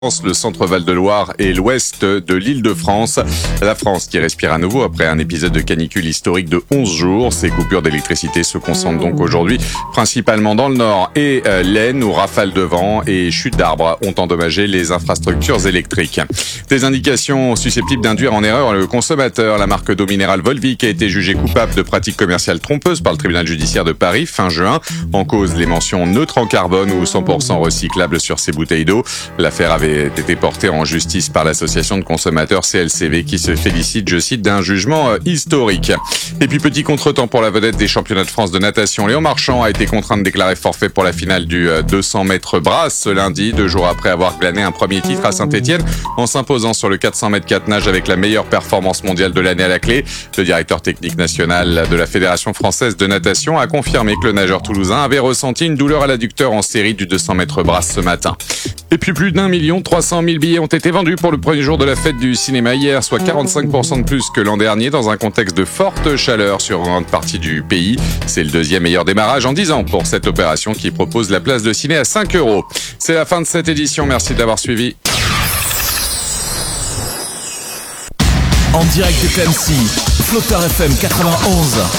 Le centre Val-de-Loire et l'ouest de l'Île-de-France. La France qui respire à nouveau après un épisode de canicule historique de 11 jours. Ces coupures d'électricité se concentrent donc aujourd'hui principalement dans le nord et l'Aisne où rafales de vent et chutes d'arbres ont endommagé les infrastructures électriques. Des indications susceptibles d'induire en erreur le consommateur. La marque d'eau minérale Volvic a été jugée coupable de pratiques commerciales trompeuses par le tribunal judiciaire de Paris fin juin. En cause, les mentions neutres en carbone ou 100% recyclables sur ces bouteilles d'eau. L'affaire avait été porté en justice par l'association de consommateurs CLCV qui se félicite, je cite, d'un jugement historique. Et puis petit contretemps pour la vedette des championnats de France de natation. Léon Marchand a été contraint de déclarer forfait pour la finale du 200 mètres brasse ce lundi, 2 jours après avoir glané un premier titre à Saint-Etienne en s'imposant sur le 400 mètres 4 nage avec la meilleure performance mondiale de l'année à la clé. Le directeur technique national de la Fédération française de natation a confirmé que le nageur toulousain avait ressenti une douleur à l'adducteur en série du 200 mètres brasse ce matin. Et puis plus d'1 300 000 billets ont été vendus pour le premier jour de la fête du cinéma hier, soit 45% de plus que l'an dernier dans un contexte de forte chaleur sur une grande partie du pays. C'est le deuxième meilleur démarrage en 10 ans pour cette opération qui propose la place de ciné à 5 €. C'est la fin de cette édition, merci de l'avoir suivi. En direct de Clancy, Flotteur FM 91.